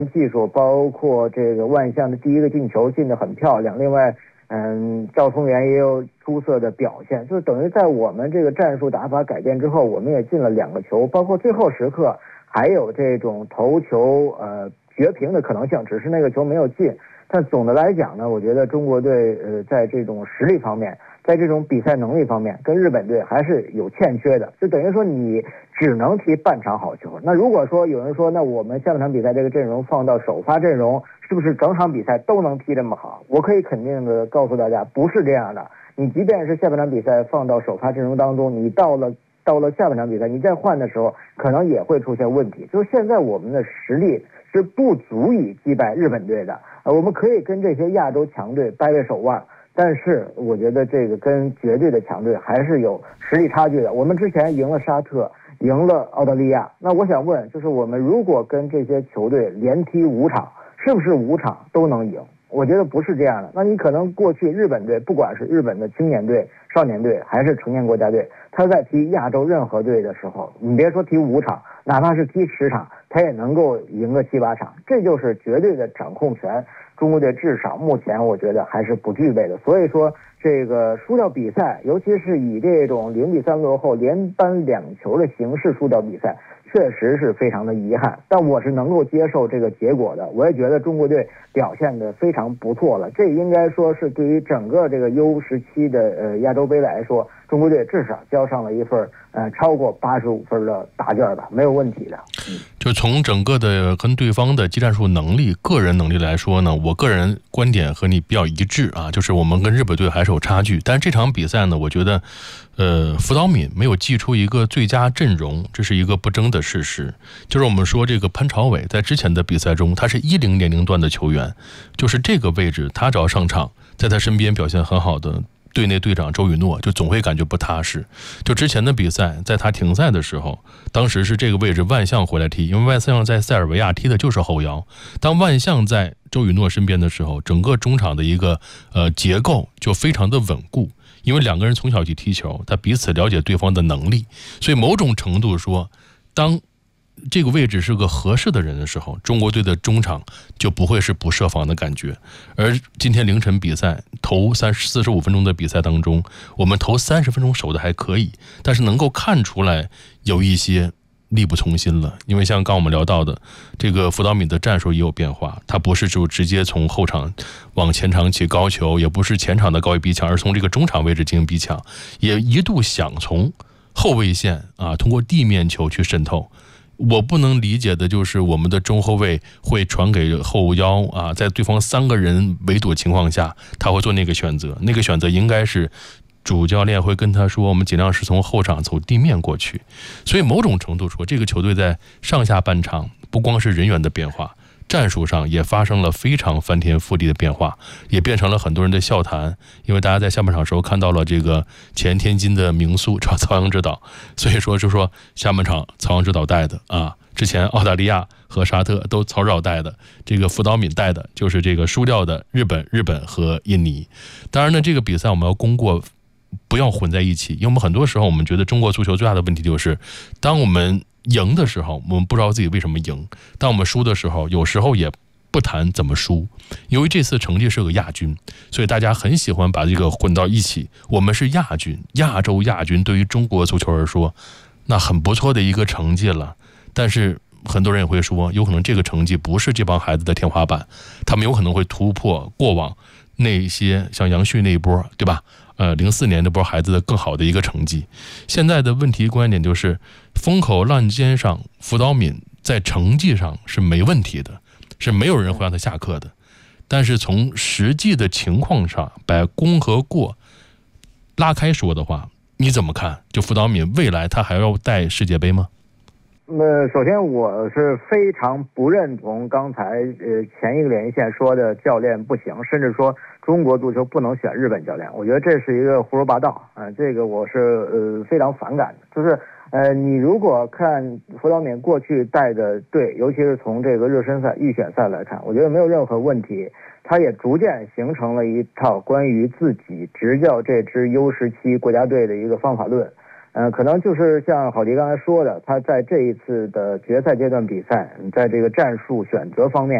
技术，包括这个万象的第一个进球进得很漂亮。另外，赵聪元也有出色的表现，就等于在我们这个战术打法改变之后，我们也进了2个球，包括最后时刻还有这种头球绝平的可能性，只是那个球没有进。但总的来讲呢，我觉得中国队在这种实力方面，在这种比赛能力方面，跟日本队还是有欠缺的。就等于说你只能踢半场好球。那如果说有人说，那我们下半场比赛这个阵容放到首发阵容，是不是整场比赛都能踢这么好？我可以肯定的告诉大家，不是这样的。你即便是下半场比赛放到首发阵容当中，你到了下半场比赛，你再换的时候，可能也会出现问题。就是现在我们的实力是不足以击败日本队的，我们可以跟这些亚洲强队掰掰手腕，但是我觉得这个跟绝对的强队还是有实力差距的。我们之前赢了沙特，赢了澳大利亚，那我想问，就是我们如果跟这些球队连踢5场，是不是5场都能赢？我觉得不是这样的。那你可能过去日本队，不管是日本的青年队、少年队，还是成年国家队，他在踢亚洲任何队的时候，你别说踢5场，哪怕是踢10场，他也能够赢个7、8场，这就是绝对的掌控权。中国队至少目前我觉得还是不具备的。所以说这个输掉比赛，尤其是以这种0-3落后连扳2球的形式输掉比赛，确实是非常的遗憾。但我是能够接受这个结果的，我也觉得中国队表现得非常不错了。这应该说是对于整个这个 U17的亚洲杯来说，中国队至少交上了一份超过85分的答卷吧，没有问题的。 就从整个的跟对方的技战术能力、个人能力来说呢，我个人观点和你比较一致啊，就是我们跟日本队还是有差距。但是这场比赛呢，我觉得福岛敏没有祭出一个最佳阵容，这是一个不争的事实。就是我们说这个潘朝伟在之前的比赛中，他是10年龄段的球员，就是这个位置他只要上场，在他身边表现很好的队内队长周雨诺就总会感觉不踏实。就之前的比赛，在他停赛的时候，当时是这个位置万象回来踢，因为万象在塞尔维亚踢的就是后腰。当万象在周雨诺身边的时候，整个中场的一个结构就非常的稳固，因为2个人从小去踢球，他彼此了解对方的能力，所以某种程度说，当这个位置是个合适的人的时候，中国队的中场就不会是不设防的感觉。而今天凌晨比赛头45分钟的比赛当中，我们头30分钟守的还可以，但是能够看出来有一些力不从心了。因为像刚我们聊到的，这个福岛敏的战术也有变化，他不是就直接从后场往前场起高球，也不是前场的高位逼抢，而从这个中场位置进行逼抢，也一度想从后卫线通过地面球去渗透。我不能理解的就是我们的中后卫会传给后腰在对方3个人围堵情况下，他会做那个选择。那个选择应该是主教练会跟他说，我们尽量是从后场走地面过去。所以某种程度说，这个球队在上下半场不光是人员的变化，战术上也发生了非常翻天覆地的变化，也变成了很多人的笑谈。因为大家在下半场时候看到了这个前天津的名宿曹阳指导，所以说就说下半场曹阳指导带的之前澳大利亚和沙特都曹指导带的，这个福岛敏带的就是这个输掉的日本和印尼。当然呢，这个比赛我们要攻过，不要混在一起，因为我们很多时候我们觉得中国足球最大的问题就是，当我们赢的时候，我们不知道自己为什么赢；当我们输的时候，有时候也不谈怎么输。由于这次成绩是个亚军，所以大家很喜欢把这个混到一起。我们是亚军，亚洲亚军，对于中国足球而说，那很不错的一个成绩了。但是很多人也会说，有可能这个成绩不是这帮孩子的天花板，他们有可能会突破过往那些像杨旭那一波，对吧？04年那波孩子的更好的一个成绩。现在的问题关键点就是，风口浪尖上，福岛敏在成绩上是没问题的，是没有人会让他下课的。但是从实际的情况上，把功和过拉开说的话，你怎么看？就福岛敏未来他还要带世界杯吗？ 首先我是非常不认同刚才前一个连线说的教练不行，甚至说中国足球不能选日本教练。我觉得这是一个胡说八道这个我是非常反感的。就是你如果看福岛敏过去带的队，尤其是从这个热身赛、预选赛来看，我觉得没有任何问题。他也逐渐形成了一套关于自己执教这支 U17 国家队的一个方法论。 可能就是像郝迪刚才说的，他在这一次的决赛阶段比赛，在这个战术选择方面